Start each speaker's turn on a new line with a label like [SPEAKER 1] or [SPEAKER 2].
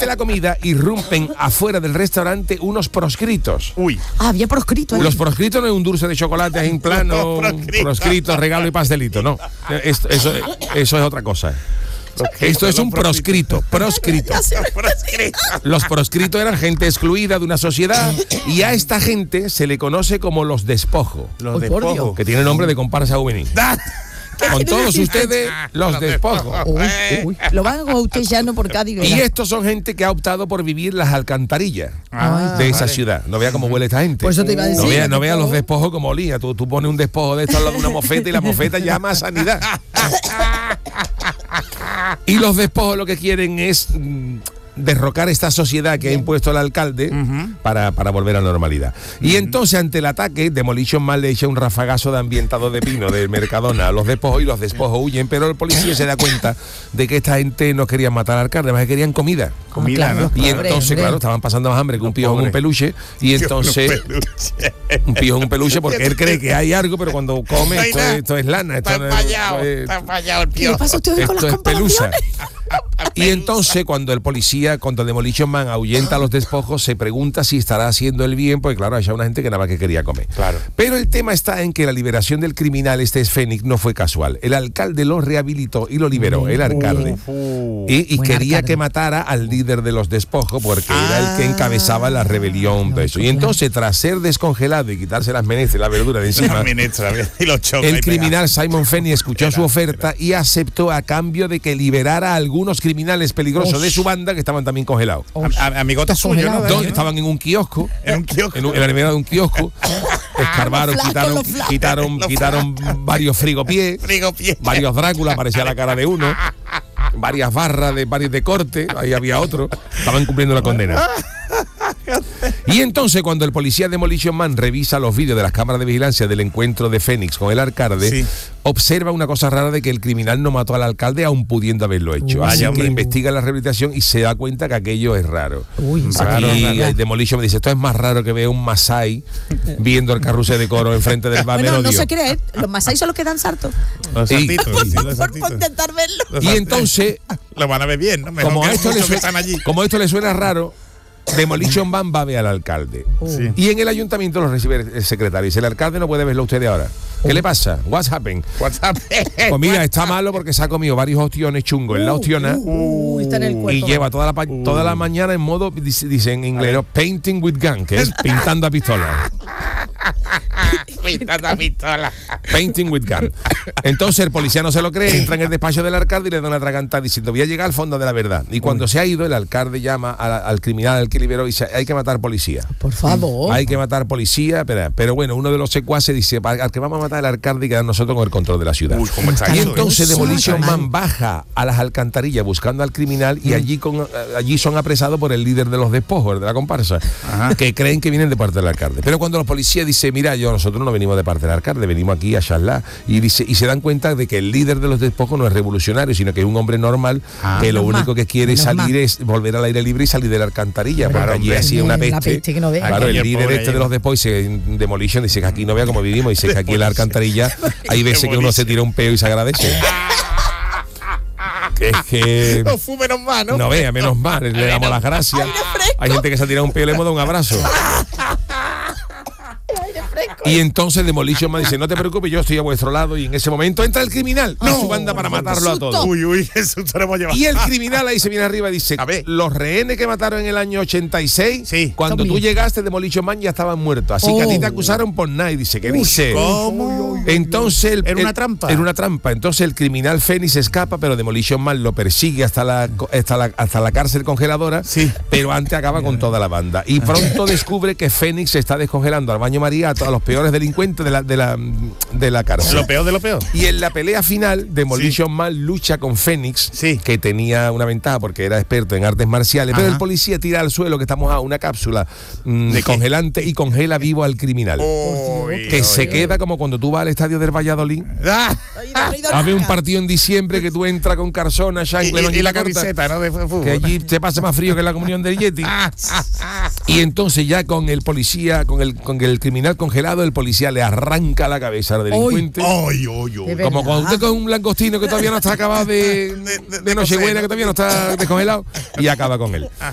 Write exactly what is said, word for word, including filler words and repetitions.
[SPEAKER 1] Durante la comida irrumpen afuera del restaurante unos proscritos.
[SPEAKER 2] Uy.
[SPEAKER 3] Ah, había proscrito. ¿eh?
[SPEAKER 1] Los proscritos no es un dulce de chocolate en plano,
[SPEAKER 2] proscritos.
[SPEAKER 1] proscritos, regalo y pastelito, no. Esto- eso, eso es otra cosa. Esto es un proscrito, proscrito. Los proscritos eran gente excluida de una sociedad y a esta gente se le conoce como los despojos,
[SPEAKER 2] Los
[SPEAKER 3] Ay, por Dios.
[SPEAKER 2] despojos.
[SPEAKER 1] que tiene nombre de comparsa juvenil. Con todos ustedes, los despojos.
[SPEAKER 3] Uy, uy. Lo van a usted ya no por Cádiz.
[SPEAKER 1] Y
[SPEAKER 3] ¿verdad?
[SPEAKER 1] estos son gente que ha optado por vivir las alcantarillas
[SPEAKER 2] Ah,
[SPEAKER 1] de esa
[SPEAKER 2] vale.
[SPEAKER 1] ciudad. No vea cómo huele esta gente.
[SPEAKER 3] Por eso te iba a decir.
[SPEAKER 1] No vea, no
[SPEAKER 3] que
[SPEAKER 1] vea
[SPEAKER 3] todo-
[SPEAKER 1] los despojos como olía. Tú, tú pones un despojo de esto al lado de una mofeta y la mofeta llama a sanidad. Y los despojos lo que quieren es mm, derrocar esta sociedad que ha impuesto el alcalde para, para volver a la normalidad. Y entonces, ante el ataque, Demolition Man le echa un rafagazo de ambientado de pino de Mercadona a los despojos y los despojos huyen, pero el policía se da cuenta de que esta gente no quería matar al alcalde, más que querían comida.
[SPEAKER 2] Comida,
[SPEAKER 3] Ah, claro,
[SPEAKER 2] ¿no?
[SPEAKER 1] Y
[SPEAKER 3] Pobre,
[SPEAKER 1] entonces,
[SPEAKER 3] hombre.
[SPEAKER 1] claro, estaban pasando más hambre que un piojo en un
[SPEAKER 2] pobres.
[SPEAKER 1] peluche. Y entonces, un piojo en un peluche, porque él cree que hay algo, pero cuando come,
[SPEAKER 2] No hay
[SPEAKER 1] esto,
[SPEAKER 2] nada.
[SPEAKER 1] es, esto es lana. Esto,
[SPEAKER 2] Está
[SPEAKER 1] es-
[SPEAKER 2] fallado,
[SPEAKER 1] esto es-
[SPEAKER 2] está fallado el
[SPEAKER 3] ¿Qué
[SPEAKER 2] piojo.
[SPEAKER 3] le pasa a ustedes con
[SPEAKER 1] esto
[SPEAKER 3] las
[SPEAKER 1] es pelusa.
[SPEAKER 3] comparaciones?
[SPEAKER 1] Y entonces, cuando el policía, cuando Demolition Man ahuyenta a los despojos, se pregunta si estará haciendo el bien, porque claro, hay una gente que nada más que quería comer.
[SPEAKER 2] Claro.
[SPEAKER 1] Pero el tema está en que la liberación del criminal, este es Fénix, no fue casual. El alcalde lo rehabilitó y lo liberó, el alcalde.
[SPEAKER 2] Uh.
[SPEAKER 1] Y, y
[SPEAKER 3] Buen
[SPEAKER 1] quería
[SPEAKER 3] alcalde.
[SPEAKER 1] que matara al líder de los despojos porque era el que
[SPEAKER 2] Ah.
[SPEAKER 1] encabezaba la rebelión de eso. Y entonces, tras ser descongelado y quitarse las menestras y la verdura de encima,
[SPEAKER 2] La ministra, y los chocos
[SPEAKER 1] el
[SPEAKER 2] ahí
[SPEAKER 1] criminal Simon Fénix escuchó su oferta y aceptó a cambio de que liberara a algunos criminales peligrosos de su banda que estaban también congelados.
[SPEAKER 2] pegados. A- a- Amigotes
[SPEAKER 3] Está
[SPEAKER 2] suyos, ¿no?
[SPEAKER 3] congelado,
[SPEAKER 1] Donde estaban en un kiosco,
[SPEAKER 2] En un kiosco.
[SPEAKER 1] en, un- en la nevera de un kiosco, escarbaron,
[SPEAKER 3] Los flacos,
[SPEAKER 1] quitaron,
[SPEAKER 3] los flacos.
[SPEAKER 1] quitaron,
[SPEAKER 2] Los
[SPEAKER 1] quitaron varios frigopiés,
[SPEAKER 2] Frigo pie.
[SPEAKER 1] varios Drácula, parecía la cara de uno, varias barras de varios de corte, ahí había otro, estaban cumpliendo la condena. Y entonces, cuando el policía Demolition Man revisa los vídeos de las cámaras de vigilancia del encuentro de Fénix con el alcalde,
[SPEAKER 2] Sí.
[SPEAKER 1] observa una cosa rara de que el criminal no mató al alcalde aún pudiendo haberlo hecho.
[SPEAKER 3] Uy.
[SPEAKER 1] Así
[SPEAKER 2] Vaya,
[SPEAKER 1] que
[SPEAKER 2] hombre.
[SPEAKER 1] investiga la rehabilitación y se da cuenta que aquello es raro.
[SPEAKER 3] Uy,
[SPEAKER 1] Aquí
[SPEAKER 2] Raro,
[SPEAKER 1] eh, Demolition me dice, esto es más raro que vea un Masái viendo el carrusel de coro enfrente del bar.
[SPEAKER 3] Bueno, no
[SPEAKER 1] Merodio.
[SPEAKER 3] se cree, los masái son los que dan salto.
[SPEAKER 2] Los
[SPEAKER 1] Y-
[SPEAKER 2] saltitos, sí, los
[SPEAKER 3] Por,
[SPEAKER 2] saltitos.
[SPEAKER 3] por intentar verlo.
[SPEAKER 2] Los
[SPEAKER 1] Y
[SPEAKER 2] saltitos.
[SPEAKER 1] entonces,
[SPEAKER 2] Lo van a ver bien, ¿no? Mejor
[SPEAKER 1] como
[SPEAKER 2] que
[SPEAKER 1] a, esto le
[SPEAKER 2] muchos que
[SPEAKER 1] suena,
[SPEAKER 2] están allí.
[SPEAKER 1] como esto le suena raro, Demolition Man va a ver al alcalde.
[SPEAKER 2] Sí.
[SPEAKER 1] Y en el ayuntamiento lo recibe el secretario. Y dice, el alcalde no puede verlo usted ahora. ¿Qué le pasa? What's happened?
[SPEAKER 2] WhatsApp.
[SPEAKER 1] Pues mira, está malo porque se ha comido varios ostiones chungos en la ostiona.
[SPEAKER 3] Uy, está en el cuerpo.
[SPEAKER 1] Y lleva toda la, pa- toda la mañana en modo, dice, dice en inglés, ¿no? Painting with gun, que es pintando a pistola.
[SPEAKER 2] Pinta la pistola.
[SPEAKER 1] Painting with gun. Entonces el policía no se lo cree, entra en el despacho del alcalde y le da una atragantada diciendo, voy a llegar al fondo de la verdad. Y cuando se ha ido, el alcalde llama a- al criminal al que liberó y dice, hay que matar policía.
[SPEAKER 3] Por favor.
[SPEAKER 1] Hay que matar policía, pero, pero bueno, uno de los secuaces dice, "Pa- al que vamos a matar al alcalde y quedar nosotros con el control de la ciudad.
[SPEAKER 2] Uy, cómo está
[SPEAKER 1] Y
[SPEAKER 2] eso,
[SPEAKER 1] entonces
[SPEAKER 3] ¿eh?
[SPEAKER 1] Demolition
[SPEAKER 3] Ay,
[SPEAKER 1] Man baja a las alcantarillas buscando al criminal y allí con allí son apresados por el líder de los despojos, el de la comparsa, que creen que vienen de parte del alcalde. Pero cuando los policías dicen, mira, yo nosotros no venimos de parte del alcalde, venimos aquí a charlar, y dice y se dan cuenta de que el líder de los despojos no es revolucionario, sino que es un hombre normal
[SPEAKER 2] Ah.
[SPEAKER 1] que lo
[SPEAKER 3] Menos
[SPEAKER 1] único
[SPEAKER 3] mal,
[SPEAKER 1] que quiere es
[SPEAKER 3] menos
[SPEAKER 1] salir
[SPEAKER 3] mal.
[SPEAKER 1] es volver al aire libre y salir de la alcantarilla, porque
[SPEAKER 2] Claro,
[SPEAKER 1] allí
[SPEAKER 2] hombre.
[SPEAKER 1] así es una
[SPEAKER 3] La
[SPEAKER 1] peste.
[SPEAKER 3] peste que no vea.
[SPEAKER 1] Claro, el
[SPEAKER 2] Aquello
[SPEAKER 1] líder
[SPEAKER 2] pobre
[SPEAKER 1] este de
[SPEAKER 2] ahí.
[SPEAKER 1] los despojos dice, Demolition dice que aquí no vea como vivimos, dice que aquí en la alcantarilla hay veces que uno se tira un peo y se agradece. Que es que
[SPEAKER 2] No fume menos mal, ¿no?
[SPEAKER 1] no vea, menos mal, le damos las gracias. Hay gente que se ha tirado un peo y le hemos dado un abrazo. Y entonces Demolition Man dice, no te preocupes, yo estoy a vuestro lado. Y en ese momento entra el criminal y su banda para matarlo a todos.
[SPEAKER 2] Uy, uy, qué susto le hemos llevado.
[SPEAKER 1] Y el criminal ahí se viene arriba y dice,
[SPEAKER 2] A ver.
[SPEAKER 1] los rehenes que mataron en el año ochenta y seis,
[SPEAKER 2] Sí.
[SPEAKER 1] cuando tú
[SPEAKER 3] También.
[SPEAKER 1] llegaste, Demolition Man ya estaban muertos. Así que a ti te acusaron por nada. Y dice, ¿qué dice?
[SPEAKER 2] ¿Cómo?
[SPEAKER 1] Entonces el-
[SPEAKER 2] Era una
[SPEAKER 1] el-
[SPEAKER 2] trampa.
[SPEAKER 1] Era una trampa. Entonces el criminal Fénix escapa, pero Demolition Man lo persigue hasta la, hasta la, hasta la cárcel congeladora.
[SPEAKER 2] Sí.
[SPEAKER 1] Pero antes acaba con toda la banda. Y pronto descubre que Fénix se está descongelando al baño María a todos los peores delincuentes de la, de la, de la cárcel.
[SPEAKER 2] Lo peor de lo peor.
[SPEAKER 1] Y en la pelea final, Demolition Man lucha con Fénix,
[SPEAKER 2] Sí.
[SPEAKER 1] que tenía una ventaja porque era experto en artes marciales, pero
[SPEAKER 2] Ajá.
[SPEAKER 1] el policía tira al suelo, que está mojado, una cápsula mm,
[SPEAKER 2] ¿De qué?
[SPEAKER 1] congelante y congela vivo al criminal.
[SPEAKER 2] Uy,
[SPEAKER 1] que
[SPEAKER 2] uy,
[SPEAKER 1] se
[SPEAKER 2] uy.
[SPEAKER 1] queda como cuando tú vas al estadio del Valladolid.
[SPEAKER 2] Ah,
[SPEAKER 1] A ver un partido en diciembre que tú entras con Carsona,
[SPEAKER 2] y,
[SPEAKER 1] Shankland
[SPEAKER 2] y- y la
[SPEAKER 1] Corta,
[SPEAKER 2] camiseta, ¿no? De fútbol.
[SPEAKER 1] que allí te pasa más frío que la comunión del Yeti.
[SPEAKER 2] Ah,
[SPEAKER 1] Y entonces ya con el policía, con el, con el criminal congelado, el policía le arranca la cabeza al delincuente.
[SPEAKER 2] Uy, uy, uy.
[SPEAKER 3] De
[SPEAKER 1] Como
[SPEAKER 3] verdad.
[SPEAKER 1] cuando usted con un langostino que todavía no está acabado de,
[SPEAKER 2] De- de-
[SPEAKER 1] de
[SPEAKER 2] de
[SPEAKER 1] Nochebuena,
[SPEAKER 2] cocer,
[SPEAKER 1] que todavía no está descongelado, y acaba con él.